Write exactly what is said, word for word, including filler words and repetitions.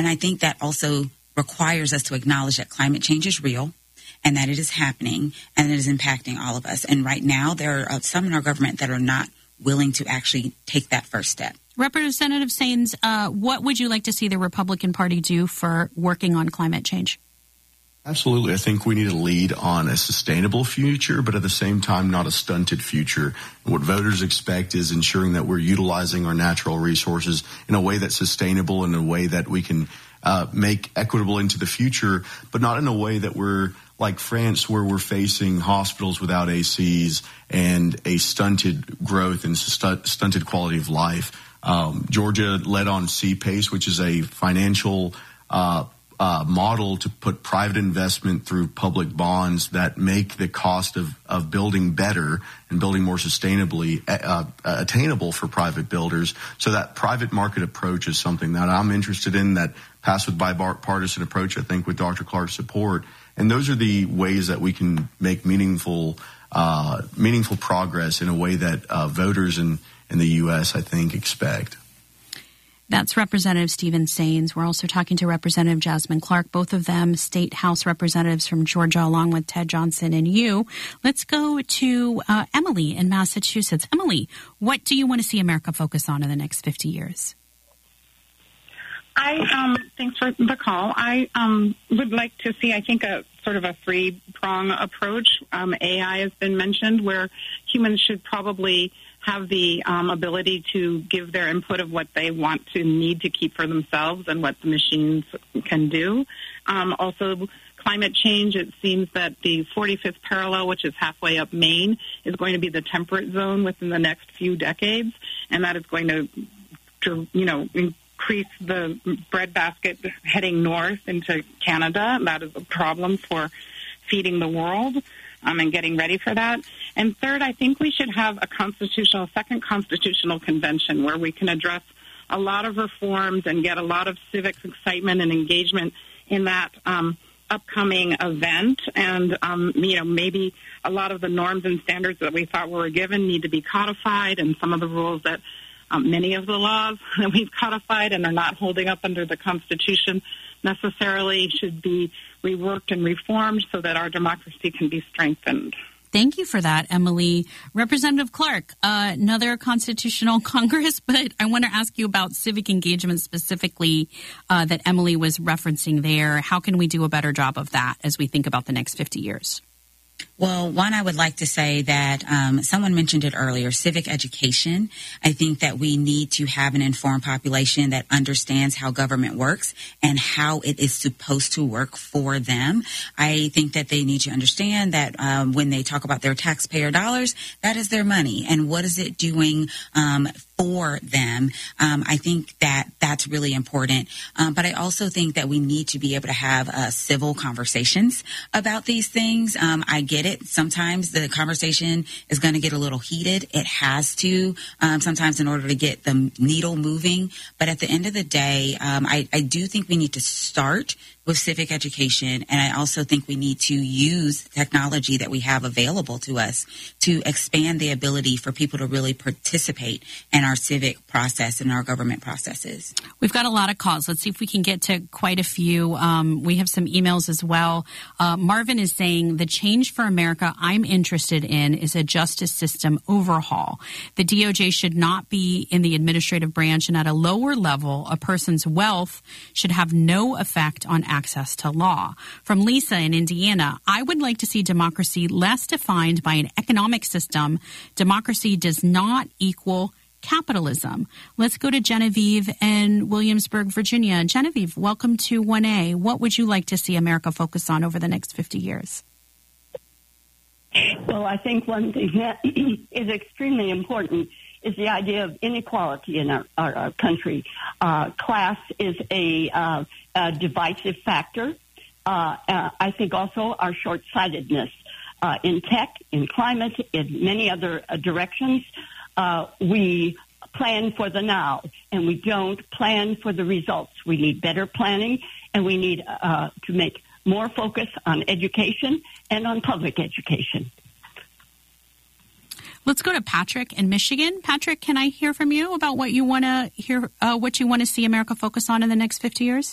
And I think that also requires us to acknowledge that climate change is real and that it is happening and it is impacting all of us. And right now, there are some in our government that are not willing to actually take that first step. Representative Saines, uh, what would you like to see the Republican Party do for working on climate change? Absolutely. I think we need to lead on a sustainable future, but at the same time, not a stunted future. What voters expect is ensuring that we're utilizing our natural resources in a way that's sustainable, in a way that we can uh, make equitable into the future, but not in a way that we're like France, where we're facing hospitals without A Cs and a stunted growth and stu- stunted quality of life. Um, Georgia led on C PACE, which is a financial uh Uh, model to put private investment through public bonds that make the cost of, of building better and building more sustainably uh, uh, attainable for private builders. So that private market approach is something that I'm interested in, that passed with bipartisan approach, I think, with Doctor Clark's support. And those are the ways that we can make meaningful uh, meaningful progress in a way that uh, voters in, in the U S, I think, expect. That's Representative Stephen Saines. We're also talking to Representative Jasmine Clark, both of them state House representatives from Georgia, along with Ted Johnson and you. Let's go to uh, Emily in Massachusetts. Emily, what do you want to see America focus on in the next fifty years? I um, thanks for the call. I um, would like to see, I think, a sort of a three-prong approach. Um, A I has been mentioned, where humans should probably have the um, ability to give their input of what they want to need to keep for themselves and what the machines can do. Um, also, climate change, it seems that the forty-fifth parallel, which is halfway up Maine, is going to be the temperate zone within the next few decades, and that is going to, to you know, increase the breadbasket heading north into Canada. That is a problem for feeding the world. Um, and getting ready for that. And third, I think we should have a constitutional, second constitutional convention where we can address a lot of reforms and get a lot of civic excitement and engagement in that um, upcoming event. And, um, you know, maybe a lot of the norms and standards that we thought were given need to be codified, and some of the rules that um, many of the laws that we've codified and are not holding up under the Constitution necessarily should be reworked and reformed so that our democracy can be strengthened. Thank you for that, Emily. Representative Clark, uh, another constitutional Congress, but I want to ask you about civic engagement specifically uh, that Emily was referencing there. How can we do a better job of that as we think about the next fifty years? Well, one, I would like to say that um, someone mentioned it earlier, civic education. I think that we need to have an informed population that understands how government works and how it is supposed to work for them. I think that they need to understand that um, when they talk about their taxpayer dollars, that is their money. And what is it doing um, for them? Um, I think that that's really important. Um, but I also think that we need to be able to have uh, civil conversations about these things. Um, I get it. Sometimes the conversation is going to get a little heated. It has to, um, sometimes in order to get the needle moving. But at the end of the day, um, I, I do think we need to start with civic education. And I also think we need to use technology that we have available to us to expand the ability for people to really participate in our civic process and our government processes. We've got a lot of calls. Let's see if we can get to quite a few. Um, we have some emails as well. Uh, Marvin is saying the change for America I'm interested in is a justice system overhaul. The D O J should not be in the administrative branch, and at a lower level, a person's wealth should have no effect on access to law. From Lisa in Indiana, I would like to see democracy less defined by an economic system. Democracy does not equal capitalism. Let's go to Genevieve in Williamsburg, Virginia. Genevieve, welcome to one A. What would you like to see America focus on over the next fifty years? Well, I think one thing that is extremely important is the idea of inequality in our, our, our country. Uh, class is a, uh, a divisive factor. Uh, uh, I think also our short-sightedness uh, in tech, in climate, in many other uh, directions. Uh, we plan for the now, and we don't plan for the results. We need better planning, and we need uh, to make more focus on education and on public education. Let's go to Patrick in Michigan. Patrick, can I hear from you about what you want to hear, uh, what you want to see America focus on in the next fifty years?